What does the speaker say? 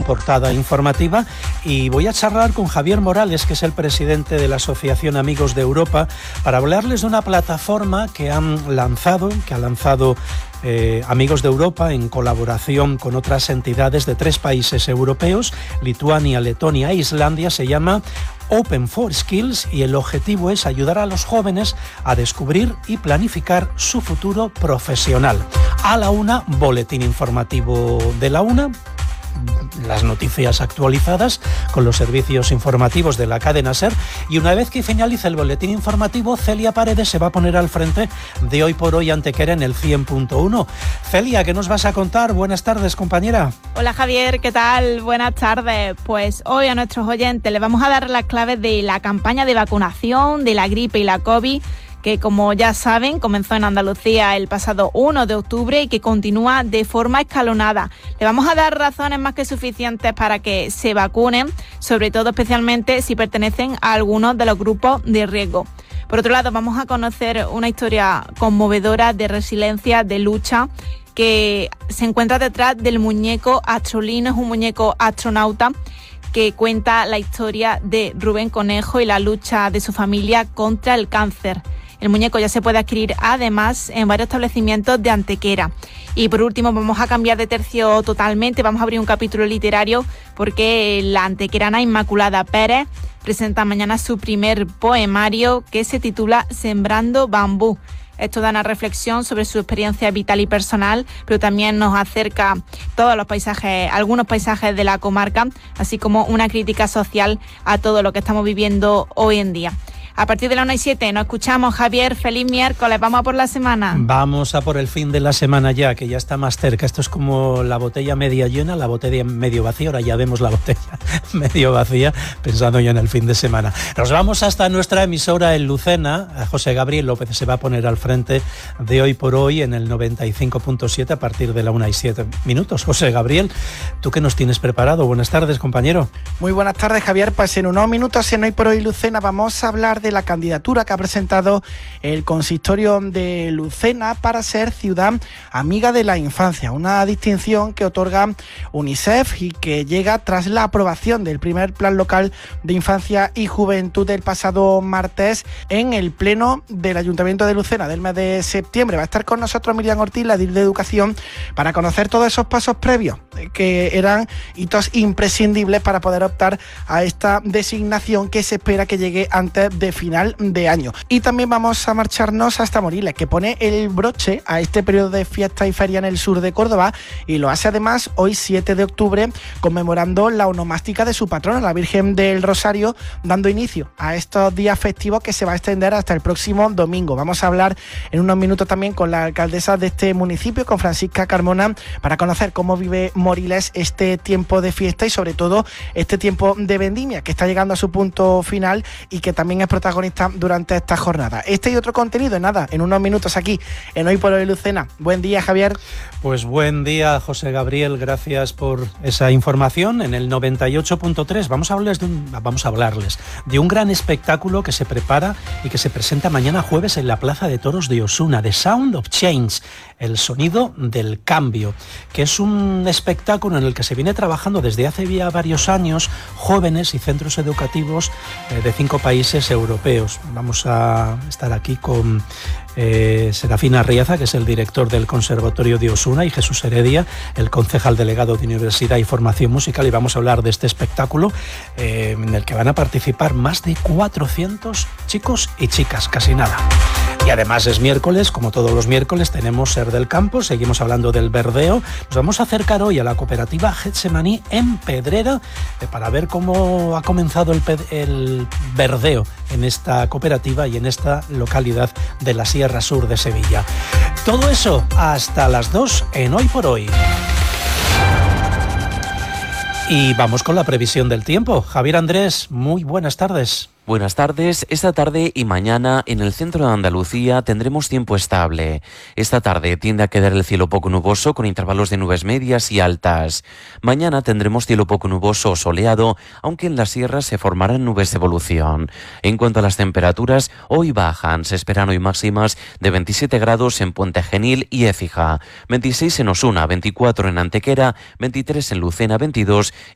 portada informativa, y voy a charlar con Javier Morales, que es el presidente de la Asociación Amigos de Europa, para hablarles de una plataforma que ha lanzado Amigos de Europa en colaboración con otras entidades de 3 países europeos, Lituania, Letonia e Islandia. Se llama Open for Skills y el objetivo es ayudar a los jóvenes a descubrir y planificar su futuro profesional. A la una, boletín informativo de la una, las noticias actualizadas con los servicios informativos de la cadena SER, y una vez que finalice el boletín informativo, Celia Paredes se va a poner al frente de Hoy por Hoy Antequera en el 100.1. Celia, ¿qué nos vas a contar? Buenas tardes, compañera. Hola Javier, ¿qué tal? Buenas tardes. Pues hoy a nuestros oyentes les vamos a dar las claves de la campaña de vacunación de la gripe y la COVID, que como ya saben comenzó en Andalucía el pasado 1 de octubre y que continúa de forma escalonada. Le vamos a dar razones más que suficientes para que se vacunen, sobre todo especialmente si pertenecen a algunos de los grupos de riesgo. Por otro lado, vamos a conocer una historia conmovedora de resiliencia, de lucha, que se encuentra detrás del muñeco Astrolino. Es un muñeco astronauta que cuenta la historia de Rubén Conejo y la lucha de su familia contra el cáncer. El muñeco ya se puede adquirir además en varios establecimientos de Antequera. Y por último vamos a cambiar de tercio totalmente, vamos a abrir un capítulo literario porque la antequerana Inmaculada Pérez presenta mañana su primer poemario que se titula Sembrando Bambú. Esto da una reflexión sobre su experiencia vital y personal, pero también nos acerca todos los paisajes, algunos paisajes de la comarca, así como una crítica social a todo lo que estamos viviendo hoy en día. A partir de las 1:07 nos escuchamos. Javier, feliz miércoles, vamos a por la semana. Vamos a por el fin de la semana ya, que ya está más cerca. Esto es como la botella media llena, la botella medio vacía. Ahora ya vemos la botella medio vacía, pensando ya en el fin de semana. Nos vamos hasta nuestra emisora en Lucena. José Gabriel López se va a poner al frente de Hoy por Hoy en el 95.7 a partir de la 1:07. José Gabriel, ¿tú qué nos tienes preparado? Buenas tardes, compañero. Muy buenas tardes, Javier. Pues en unos minutos en Hoy por Hoy Lucena vamos a hablar de la candidatura que ha presentado el consistorio de Lucena para ser ciudad amiga de la infancia, una distinción que otorga UNICEF y que llega tras la aprobación del primer plan local de infancia y juventud del pasado martes en el pleno del Ayuntamiento de Lucena del mes de septiembre. Va a estar con nosotros Miriam Ortiz, la DIR de Educación, para conocer todos esos pasos previos que eran hitos imprescindibles para poder optar a esta designación que se espera que llegue antes de final de año. Y también vamos a marcharnos hasta Moriles, que pone el broche a este periodo de fiesta y feria en el sur de Córdoba, y lo hace además hoy 7 de octubre conmemorando la onomástica de su patrona, la Virgen del Rosario, dando inicio a estos días festivos que se va a extender hasta el próximo domingo. Vamos a hablar en unos minutos también con la alcaldesa de este municipio, con Francisca Carmona, para conocer cómo vive Moriles este tiempo de fiesta y sobre todo este tiempo de vendimia que está llegando a su punto final y que también es protagonista durante esta jornada. Este y otro contenido en unos minutos aquí en Hoy por Hoy Lucena. Buen día, Javier. Pues buen día, José Gabriel, gracias por esa información. En el 98.3 vamos a hablarles de un gran espectáculo que se prepara y que se presenta mañana jueves en la Plaza de Toros de Osuna, The Sound of Change, el sonido del cambio, que es un espectáculo en el que se viene trabajando desde hace ya varios años jóvenes y centros educativos de 5 países europeos. Vamos a estar aquí con Serafina Arriaza, que es el director del Conservatorio de Osuna, y Jesús Heredia, el concejal delegado de Universidad y Formación Musical, y vamos a hablar de este espectáculo en el que van a participar más de 400 chicos y chicas, casi nada. Y además es miércoles, como todos los miércoles tenemos Ser del Campo, seguimos hablando del verdeo. Nos vamos a acercar hoy a la cooperativa Getsemaní en Pedrera para ver cómo ha comenzado el verdeo en esta cooperativa y en esta localidad de la Sierra Sur de Sevilla. Todo eso hasta las 2 en Hoy por Hoy. Y vamos con la previsión del tiempo. Javier Andrés, muy buenas tardes. Buenas tardes. Esta tarde y mañana en el centro de Andalucía tendremos tiempo estable. Esta tarde tiende a quedar el cielo poco nuboso con intervalos de nubes medias y altas. Mañana tendremos cielo poco nuboso o soleado, aunque en las sierras se formarán nubes de evolución. En cuanto a las temperaturas, hoy bajan. Se esperan hoy máximas de 27 grados en Puente Genil y Écija, 26 en Osuna, 24 en Antequera, 23 en Lucena, 22